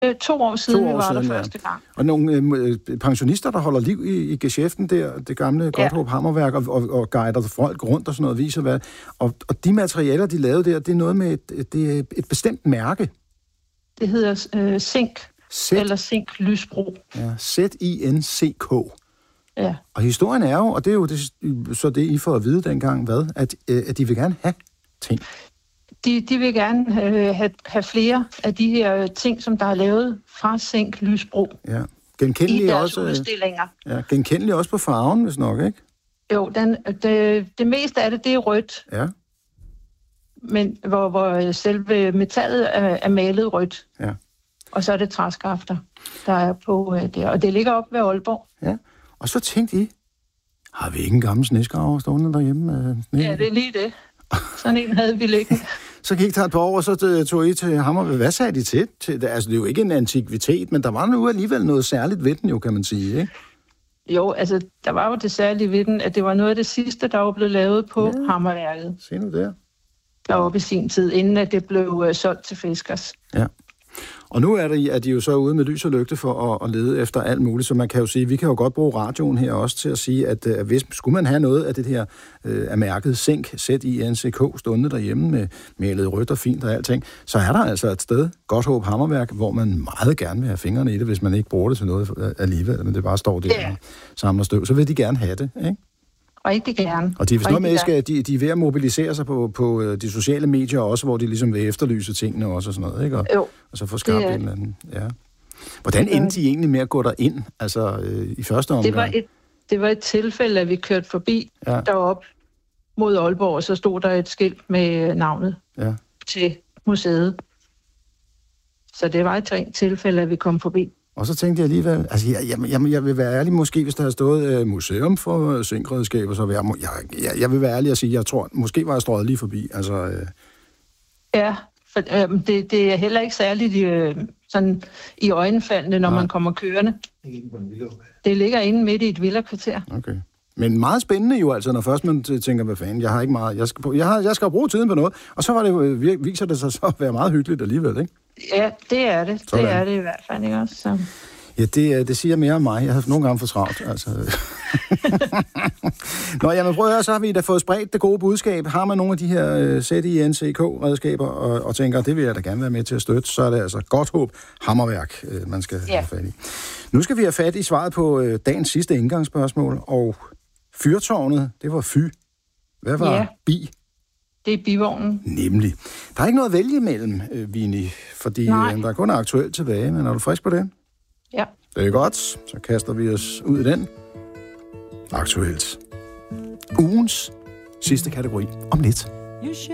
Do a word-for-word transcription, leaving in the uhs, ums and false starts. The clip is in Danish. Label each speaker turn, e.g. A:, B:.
A: øh, to år siden,
B: to år
A: vi var
B: siden,
A: der
B: ja.
A: første gang.
B: Og nogle øh, pensionister, der holder liv i, i geschæften der, det gamle ja. Godthåb Hammerværk, og, og, og guider folk rundt og sådan noget, viser hvad. Og, og de materialer, de lavede der, det er noget med et, det er et bestemt mærke.
A: Det hedder øh, Zink,
B: Z-
A: eller Zink Lysbro.
B: Ja, Z I N C K.
A: Ja.
B: Og historien er jo, og det er jo det, så det, I får at vide dengang, hvad, at, at de vil gerne have ting.
A: De, de vil gerne øh, have, have flere af de her ting, som der er lavet fra Zink Lysbro.
B: Ja.
A: I
B: Genkendelige
A: deres
B: også,
A: udstillinger.
B: ja, genkendelige også på farven, hvis nok, ikke?
A: Jo, den, det, det meste af det, det er rødt.
B: Ja.
A: Men hvor, hvor selve metallet er, er malet rødt.
B: Ja.
A: Og så er det træskafter, der er på øh, der. Og det ligger op ved Aalborg.
B: Ja. Og så tænkte I, har vi ikke en gammel sneskraver stående derhjemme? Øh,
A: ja, det er lige det. Sådan en havde vi liggende.
B: Så gik der et par år, og så tog I til Hammer. Hvad sagde de til? til altså, det er jo ikke en antikvitet, men der var nu alligevel noget særligt ved den, jo, kan man sige, ikke?
A: Jo, altså, der var jo det særlige ved den, at det var noget af det sidste, der var blevet lavet på ja. Hammerværket.
B: Se nu der.
A: Deroppe i sin tid, inden at det blev uh, solgt til fiskers.
B: Ja. Og nu er, der, er de jo så ude med lys og lygte for at, at lede efter alt muligt, så man kan jo sige, vi kan jo godt bruge radioen her også til at sige, at, at hvis skulle man have noget af det her øh, af mærket Zink, Z I N C K, stående derhjemme med malet rødt og fint og alting, så er der altså et sted, Godthåb Hammerværk, hvor man meget gerne vil have fingrene i det, hvis man ikke bruger det til noget alligevel, men det bare står der yeah. og samler støv, så vil de gerne have det, ikke?
A: Rigtig gerne.
B: Og de er vist noget med, skal, de, de er ved at mobilisere sig på, på de sociale medier også, hvor de ligesom vil efterlyse tingene også og sådan noget, ikke? Og,
A: jo.
B: Og så få skabt en eller anden, ja. Hvordan endte de egentlig med at gå derind, altså øh, i første omgang?
A: Det var, et, det var et tilfælde, at vi kørte forbi ja. derop mod Aalborg, og så stod der et skilt med navnet
B: ja.
A: til museet. Så det var et rent tilfælde, at vi kom forbi.
B: Og så tænkte jeg alligevel, altså jeg, jeg, jeg, jeg vil være ærlig, måske hvis der havde stået uh, museum for zinkredskaber, så vil jeg, jeg, jeg, jeg vil være ærlig og sige, jeg tror, måske var jeg strøget lige forbi. Altså, øh...
A: Ja, for øh, det, det er heller ikke særligt øh, sådan i øjenfaldene, når Nej. man kommer kørende. Det ligger inde midt i et villakvarter.
B: Okay. Men meget spændende jo altså, når først man tænker, hvad fanden, jeg har ikke meget, jeg skal, jeg har, jeg skal bruge tiden på noget, og så var det, viser det sig så at være meget hyggeligt alligevel, ikke?
A: Ja, det er det. Sådan. Det er det i hvert fald, ikke også? Så.
B: Ja, det, det siger mere om mig. Jeg har nogle gange for travlt, altså. Nå, jamen prøv at høre, så har vi da fået spredt det gode budskab. Har man nogle af de her uh, Z I N C K-redskaber, og, og tænker, det vil jeg da gerne være med til at støtte, så er det altså Godthåb Hammerværk, uh, man skal ja. have fat i. Nu skal vi have fat i svaret på uh, dagens sidste indgangsspørgsmål, og fyrtårnet, det var fy. Hvad var ja. bi?
A: Det er bivognen.
B: Nemlig. Der er ikke noget at vælge imellem, uh, Vini, fordi uh, der er kun aktuelt tilbage, men er du frisk på det?
A: Ja.
B: Det er godt. Så kaster vi os ud i den. Aktuelt. Ugens sidste kategori om lidt.